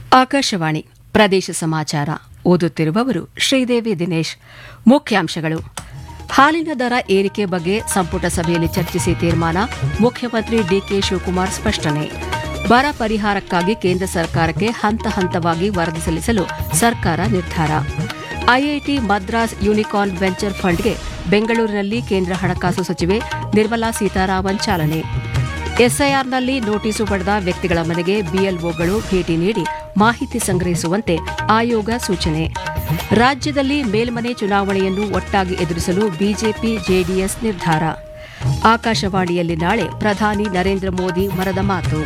ಆಕಾಶವಾಣಿ ಪ್ರದೇಶ ಸಮಾಚಾರ ಓದುತ್ತಿರುವವರು ಶ್ರೀದೇವಿ ದಿನೇಶ್. ಮುಖ್ಯಾಂಶಗಳು: ಹಾಲಿನ ದರ ಏರಿಕೆ ಬಗ್ಗೆ ಸಂಪುಟ ಸಭೆಯಲ್ಲಿ ಚರ್ಚಿಸಿ ತೀರ್ಮಾನ, ಮುಖ್ಯಮಂತ್ರಿ ಡಿಕೆ ಶಿವಕುಮಾರ್ ಸ್ಪಷ್ಟನೆ. ಬರ ಪರಿಹಾರಕ್ಕಾಗಿ ಕೇಂದ್ರ ಸರ್ಕಾರಕ್ಕೆ ಹಂತ ಹಂತವಾಗಿ ವರದಿ ಸಲ್ಲಿಸಲು ಸರ್ಕಾರ ನಿರ್ಧಾರ. ಐಐಟಿ ಮದ್ರಾಸ್ ಯೂನಿಕಾರ್ನ್ ವೆಂಚರ್ ಫಂಡ್ಗೆ ಬೆಂಗಳೂರಿನಲ್ಲಿ ಕೇಂದ್ರ ಹಣಕಾಸು ಸಚಿವೆ ನಿರ್ಮಲಾ ಸೀತಾರಾಮನ್ ಚಾಲನೆ. ಎಸ್ಐಆರ್ನಲ್ಲಿ ನೋಟಿಸು ಪಡೆದ ವ್ಯಕ್ತಿಗಳ ಮನೆಗೆ ಬಿಎಲ್ಒಗಳು ಭೇಟಿ ನೀಡಿ ಮಾಹಿತಿ ಸಂಗ್ರಹಿಸುವಂತೆ ಆಯೋಗ ಸೂಚನೆ. ರಾಜ್ಯದಲ್ಲಿ ಮೇಲ್ಮನೆ ಚುನಾವಣೆಯನ್ನು ಒಟ್ಟಾಗಿ ಎದುರಿಸಲು ಬಿಜೆಪಿ ಜೆಡಿಎಸ್ ನಿರ್ಧಾರ. ಆಕಾಶವಾಣಿಯಲ್ಲಿ ನಾಳೆ ಪ್ರಧಾನಿ ನರೇಂದ್ರ ಮೋದಿ ಮನದ ಮಾತು.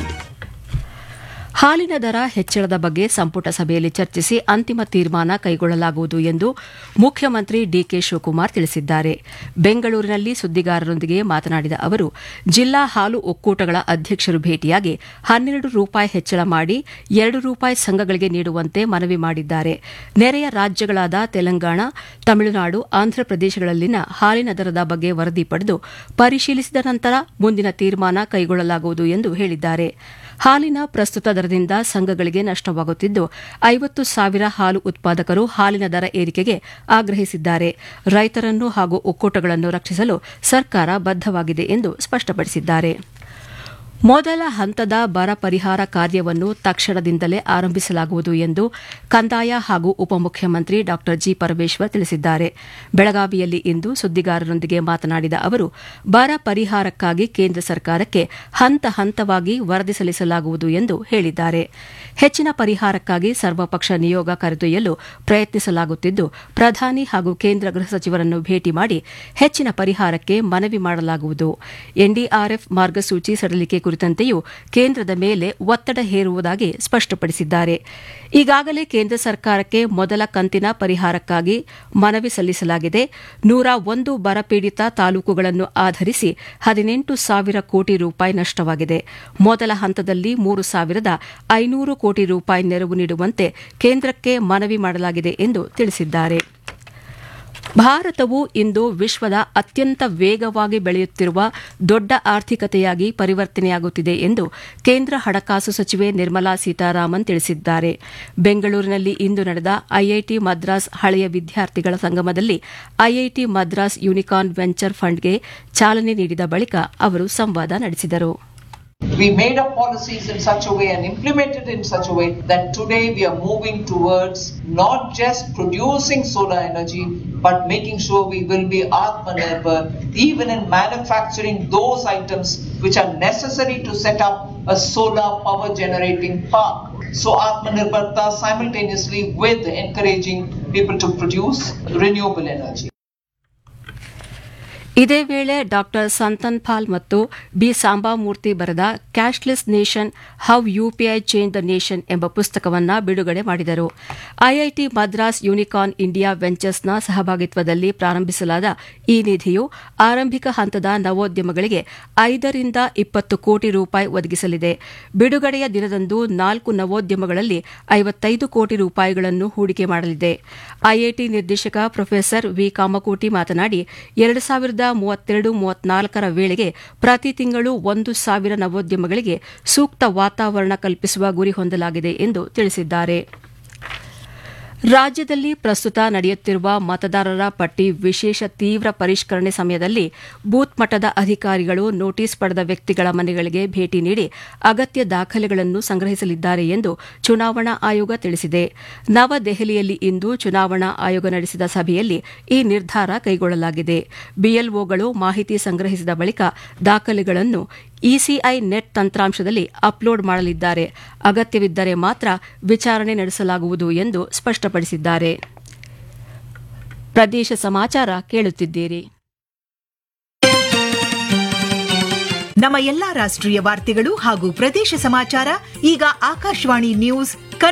ಹಾಲಿನ ದರ ಹೆಚ್ಚಳದ ಬಗ್ಗೆ ಸಂಪುಟ ಸಭೆಯಲ್ಲಿ ಚರ್ಚಿಸಿ ಅಂತಿಮ ತೀರ್ಮಾನ ಕೈಗೊಳ್ಳಲಾಗುವುದು ಎಂದು ಮುಖ್ಯಮಂತ್ರಿ ಡಿಕೆ ಶಿವಕುಮಾರ್ ತಿಳಿಸಿದ್ದಾರೆ. ಬೆಂಗಳೂರಿನಲ್ಲಿ ಸುದ್ದಿಗಾರರೊಂದಿಗೆ ಮಾತನಾಡಿದ ಅವರು, ಜಿಲ್ಲಾ ಹಾಲು ಒಕ್ಕೂಟಗಳ ಅಧ್ಯಕ್ಷರು ಭೇಟಿಯಾಗಿ 12 ರೂಪಾಯಿ ಹೆಚ್ಚಳ ಮಾಡಿ 2 ರೂಪಾಯಿ ಸಂಘಗಳಿಗೆ ನೀಡುವಂತೆ ಮನವಿ ಮಾಡಿದ್ದಾರೆ. ನೆರೆಯ ರಾಜ್ಯಗಳಾದ ತೆಲಂಗಾಣ, ತಮಿಳುನಾಡು, ಆಂಧ್ರಪ್ರದೇಶಗಳಲ್ಲಿನ ಹಾಲಿನ ದರದ ಬಗ್ಗೆ ವರದಿ ಪಡೆದು ಪರಿಶೀಲಿಸಿದ ನಂತರ ಮುಂದಿನ ತೀರ್ಮಾನ ಕೈಗೊಳ್ಳಲಾಗುವುದು ಎಂದು ಹೇಳಿದ್ದಾರೆ. ಹಾಲಿನ ಪ್ರಸ್ತುತ ದರದಿಂದ ಸಂಘಗಳಿಗೆ ನಷ್ಟವಾಗುತ್ತಿದ್ದು 50,000 ಹಾಲು ಉತ್ಪಾದಕರು ಹಾಲಿನ ದರ ಏರಿಕೆಗೆ ಆಗ್ರಹಿಸಿದ್ದಾರೆ. ರೈತರನ್ನು ಹಾಗೂ ಒಕ್ಕೂಟಗಳನ್ನು ರಕ್ಷಿಸಲು ಸರ್ಕಾರ ಬದ್ಧವಾಗಿದೆ ಎಂದು ಸ್ಪಷ್ಟಪಡಿಸಿದ್ದಾರೆ. ಮೊದಲ ಹಂತದ ಬರ ಪರಿಹಾರ ಕಾರ್ಯವನ್ನು ತಕ್ಷಣದಿಂದಲೇ ಆರಂಭಿಸಲಾಗುವುದು ಎಂದು ಕಂದಾಯ ಹಾಗೂ ಉಪಮುಖ್ಯಮಂತ್ರಿ ಡಾ ಜಿ. ಪರಮೇಶ್ವರ್ ತಿಳಿಸಿದ್ದಾರೆ. ಬೆಳಗಾವಿಯಲ್ಲಿ ಇಂದು ಸುದ್ದಿಗಾರರೊಂದಿಗೆ ಮಾತನಾಡಿದ ಅವರು, ಬರ ಪರಿಹಾರಕ್ಕಾಗಿ ಕೇಂದ್ರ ಸರ್ಕಾರಕ್ಕೆ ಹಂತ ಹಂತವಾಗಿ ವರದಿ ಸಲ್ಲಿಸಲಾಗುವುದು ಎಂದು ಹೇಳಿದ್ದಾರೆ. ಹೆಚ್ಚಿನ ಪರಿಹಾರಕ್ಕಾಗಿ ಸರ್ವಪಕ್ಷ ನಿಯೋಗ ಕರೆದೊಯ್ಯಲು ಪ್ರಯತ್ನಿಸಲಾಗುತ್ತಿದ್ದು, ಪ್ರಧಾನಿ ಹಾಗೂ ಕೇಂದ್ರ ಗೃಹ ಸಚಿವರನ್ನು ಭೇಟಿ ಮಾಡಿ ಹೆಚ್ಚಿನ ಪರಿಹಾರಕ್ಕೆ ಮನವಿ ಮಾಡಲಾಗುವುದು. ಎನ್ಡಿಆರ್ಎಫ್ ಮಾರ್ಗಸೂಚಿ ಸಡಿಲಿಕೆ ಕುರಿತಂತೆಯೂ ಕೇಂದ್ರದ ಮೇಲೆ ಒತ್ತಡ ಹೇರುವುದಾಗಿ ಸ್ಪಷ್ಟಪಡಿಸಿದ್ದಾರೆ. ಈಗಾಗಲೇ ಕೇಂದ್ರ ಸರ್ಕಾರಕ್ಕೆ ಮೊದಲ ಕಂತಿನ ಪರಿಹಾರಕ್ಕಾಗಿ ಮನವಿ ಸಲ್ಲಿಸಲಾಗಿದೆ. 101 ಬರಪೀಡಿತ ತಾಲೂಕುಗಳನ್ನು ಆಧರಿಸಿ 18,000 ಕೋಟಿ ರೂಪಾಯಿ ನಷ್ಟವಾಗಿದೆ. ಮೊದಲ ಹಂತದಲ್ಲಿ 3,500 ಕೋಟಿ ರೂಪಾಯಿ ನೆರವು ನೀಡುವಂತೆ ಕೇಂದ್ರಕ್ಕೆ ಮನವಿ ಮಾಡಲಾಗಿದೆ ಎಂದು ತಿಳಿಸಿದ್ದಾರೆ. ಭಾರತವು ಇಂದು ವಿಶ್ವದ ಅತ್ಯಂತ ವೇಗವಾಗಿ ಬೆಳೆಯುತ್ತಿರುವ ದೊಡ್ಡ ಆರ್ಥಿಕತೆಯಾಗಿ ಪರಿವರ್ತನೆಯಾಗುತ್ತಿದೆ ಎಂದು ಕೇಂದ್ರ ಹಣಕಾಸು ಸಚಿವೆ ನಿರ್ಮಲಾ ಸೀತಾರಾಮನ್ ತಿಳಿಸಿದ್ದಾರೆ. ಬೆಂಗಳೂರಿನಲ್ಲಿ ಇಂದು ನಡೆದ ಐಐಟಿ ಮದ್ರಾಸ್ ಹಳೆಯ ವಿದ್ಯಾರ್ಥಿಗಳ ಸಂಗಮದಲ್ಲಿ ಐಐಟಿ ಮದ್ರಾಸ್ ಯೂನಿಕಾರ್ನ್ ವೆಂಚರ್ ಫಂಡ್ಗೆ ಚಾಲನೆ ನೀಡಿದ ಬಳಿಕ ಅವರು ಸಂವಾದ ನಡೆಸಿದರು. We made up policies in such a way and implemented in such a way that today we are moving towards not just producing solar energy but making sure we will be Atmanirbhar even in manufacturing those items which are necessary to set up a solar power generating park. So Atmanirbharta simultaneously with encouraging people to produce renewable energy. ಇದೇ ವೇಳೆ ಡಾ ಸಂತನ್ ಪಾಲ್ ಮತ್ತು B ಸಾಂಬಾಮೂರ್ತಿ ಬರೆದ cashless nation, how UPI change the nation ಎಂಬ ಪುಸ್ತಕವನ್ನು ಬಿಡುಗಡೆ ಮಾಡಿದರು. IIT Madras unicorn India ವೆಂಚರ್ಸ್ನ ಸಹಭಾಗಿತ್ವದಲ್ಲಿ ಪ್ರಾರಂಭಿಸಲಾದ ಈ ನಿಧಿಯು ಆರಂಭಿಕ ಹಂತದ ನವೋದ್ಯಮಗಳಿಗೆ 5 ರಿಂದ 20 ಕೋಟಿ ರೂಪಾಯಿ ಒದಗಿಸಲಿದೆ. ಬಿಡುಗಡೆಯ ದಿನದಂದು 4 ನವೋದ್ಯಮಗಳಲ್ಲಿ 55 ಕೋಟಿ ರೂಪಾಯಿಗಳನ್ನು ಹೂಡಿಕೆ ಮಾಡಲಿದೆ. ಐಐಟಿ ನಿರ್ದೇಶಕ ಪ್ರೊಫೆಸರ್ ವಿ ಕಾಮಕೋಟಿ ಮಾತನಾಡಿ, 2032-34 ವೇಳೆಗೆ ಪ್ರತಿ ತಿಂಗಳು 1,000 ನವೋದ್ಯಮಗಳಿಗೆ ಸೂಕ್ತ ವಾತಾವರಣ ಕಲ್ಪಿಸುವ ಗುರಿ ಹೊಂದಲಾಗಿದೆ ಎಂದು ತಿಳಿಸಿದ್ದಾರೆ. ರಾಜ್ಯದಲ್ಲಿ ಪ್ರಸ್ತುತ ನಡೆಯುತ್ತಿರುವ ಮತದಾರರ ಪಟ್ಟಿ ವಿಶೇಷ ತೀವ್ರ ಪರಿಷ್ಕರಣೆ ಸಮಯದಲ್ಲಿ ಬೂತ್ ಮಟ್ಟದ ಅಧಿಕಾರಿಗಳು ನೋಟಿಸ್ ಪಡೆದ ವ್ಯಕ್ತಿಗಳ ಮನೆಗಳಿಗೆ ಭೇಟಿ ನೀಡಿ ಅಗತ್ಯ ದಾಖಲೆಗಳನ್ನು ಸಂಗ್ರಹಿಸಲಿದ್ದಾರೆ ಎಂದು ಚುನಾವಣಾ ಆಯೋಗ ತಿಳಿಸಿದೆ. ನವದೆಹಲಿಯಲ್ಲಿ ಇಂದು ಚುನಾವಣಾ ಆಯೋಗ ನಡೆಸಿದ ಸಭೆಯಲ್ಲಿ ಈ ನಿರ್ಧಾರ ಕೈಗೊಳ್ಳಲಾಗಿದೆ. ಬಿಎಲ್ಒಗಳು ಮಾಹಿತಿ ಸಂಗ್ರಹಿಸಿದ ಬಳಿಕ ದಾಖಲೆಗಳನ್ನು ಇಸಿಐ ನೆಟ್ ತಂತ್ರಾಂಶದಲ್ಲಿ ಅಪ್ಲೋಡ್ ಮಾಡಲಿದ್ದಾರೆ. ಅಗತ್ಯವಿದ್ದರೆ ಮಾತ್ರ ವಿಚಾರಣೆ ನಡೆಸಲಾಗುವುದು ಎಂದು ಸ್ಪಷ್ಟಪಡಿಸಿದ್ದಾರೆ. ಪ್ರದೇಶ ಸಮಾಚಾರ ಕೇಳುತ್ತಿದ್ದೀರಿ. ನಮ್ಮ ಎಲ್ಲಾ ರಾಷ್ಟ್ರೀಯ ವಾರ್ತೆಗಳು ಹಾಗೂ ಪ್ರದೇಶ ಸಮಾಚಾರ ಈಗ ಆಕಾಶವಾಣಿ ನ್ಯೂಸ್